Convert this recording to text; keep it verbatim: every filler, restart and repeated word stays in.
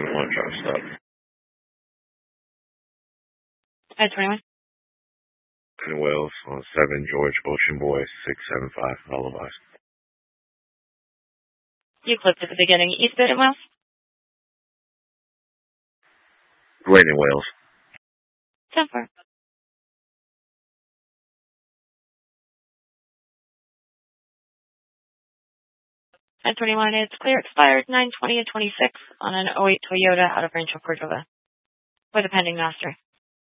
one, try to stop. I twenty-one. Quinn Wells on seven, George Ocean Boy, six seven five, Lullabies. You clicked at the beginning. East Bid and Wells? Great in Wales. ten four. I twenty-one. It's clear expired nine twenty and twenty-six on an oh eight Toyota out of Rancho Cordova with a pending master.